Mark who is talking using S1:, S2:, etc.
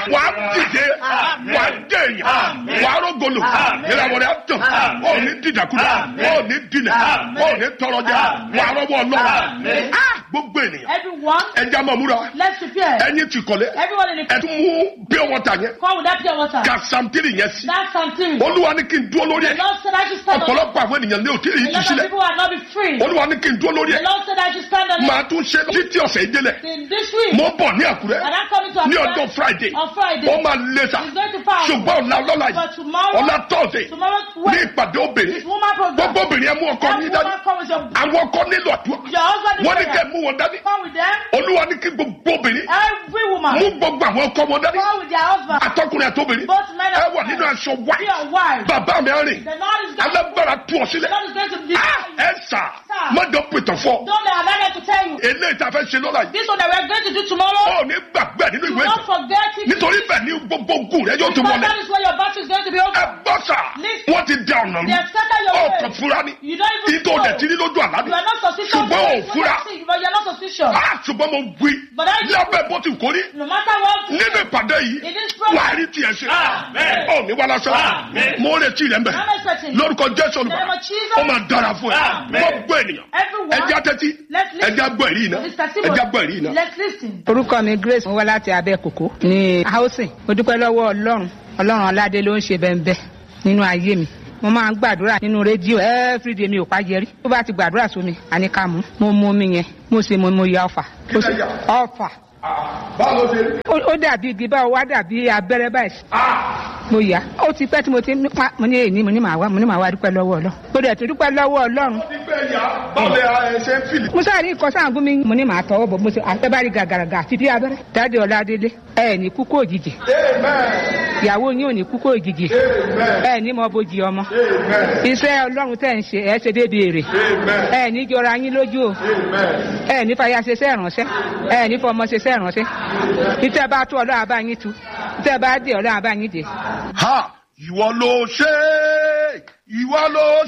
S1: wà á dìde wà á dẹ̀yìn wà á rọ́gọlò ìràwọ̀ rẹ̀ á tàn ó ní dìdàkudà ó ní dìnà ó ní tọrọjà wà á rọ́wọ́ ọlọ́run gbogbo ènìyàn ẹja máa múra ẹyin ti kọ́lé ẹtún mú pure water yẹn ka samtiri yẹn sí olúwa ní kí n dúró lórí ẹ ọ̀pọ̀lọpọ̀ àwọn ènìyàn ní òtí yìí ti sílẹ̀ olúwa ní kí n dúró lórí ẹ máa tún ṣe títí ọ̀sẹ̀ ìdílẹ̀ mo bọ̀ ní Àkúrẹ́ ní ọjọ́ Friday ó máa lé sa ṣùgbọ́n ọ̀la ọlọ́la yìí ọ̀la Thursday ní ìpàdé obìnrin gbogbo obìnrin ẹ mú ọkọ ní dání àwọn ọkọ nílò àdúrà wọ́n ní kẹ́ mú wọn dání olúwa ní kí gbogbo obìnrin mú gbogbo àwọn ọkọ wọn dání àtọkùnrin àtobìnrin ẹ wà nínú aṣọ white bàbá mi rìn alágbára tú ọ sílẹ̀ ẹ sà mọ́jọ pìtàn fọ eléyìí tá a fẹ́ ṣe lọ́la yìí ó ní gbàgbé nínú ìwé yìí nítorí bẹ́ẹ̀ ni gbogbo ogun rẹ yóò ti wọlé ẹ bọ́ sà wọ́n ti da ọ̀nà rú ọkàn fúra ni ìtò ọ̀dẹ̀ tí ní lójú àlá ni ṣùgbọ́n ò fúra ṣùgbọ́n mo wí lábẹ́ bó ti kórí nínú ìpàdé yìí wà á rí tiẹ̀ ṣe ọ̀ ní wàhálà sọ mo retí rẹ̀ mbẹ̀ lórúkọ Jésù olùbàdàn ó máa dára fún ẹ gbogbo ènìyàn ẹjẹ́ àtẹ́tí ẹjẹ́ àgbọ̀ ẹ̀rí iná ẹjẹ́ àgbọ̀ ẹ̀rí iná.
S2: orúkọ mi Grace mo wá láti Abẹ́òkúta ní housing mo dúpẹ́ lọ́wọ́ Ọlọ́run aládé ló ń ṣe bẹ́ẹ̀ nínú ayé mi mo máa ń gbàdúrà nínú rédíò everyday mi ò pa jẹrí tó bá ti gbàdúrà sómi àníkà mo mú mi yẹn mo sì mo ya ọfà ó dàbí igi báwo wá dàbí abẹ́rẹ́ báyìí mo yá ó ti pẹ́ tí mo ti mo ní èyí mo ní màá wá dúpẹ́ lọ́wọ́ Ọlọ́run mo dẹ̀ tún dúpẹ́ lọ́wọ́ Ọlọ́run. mo sáré ikọ̀ sáàgùn mi mo ní màá tọwọ́ bọ̀ mo ṣe àtẹ́bárí gàgàràgà àti bí abẹ́rẹ́ dáadé Ọládélé ẹ ní kúkú òjijì ìyàwó yín ò ní kúkú òjijì ẹ ní mọ bójì ọmọ iṣẹ́ Ọlọ́run tẹ̀ ń ṣe ẹ ṣe débi èrè ẹ ní jọra yín lójú o ẹ ní fàyà ṣe iṣẹ́ ìránṣẹ́ ẹ ní fọmọ ṣe iṣẹ́ ìránṣẹ́ ìtẹ́ bá tó Ọlọ́run bá yín tu ìtẹ́ bá dé Ọlọ́run bá yín dé.
S1: ìwọ ló ṣe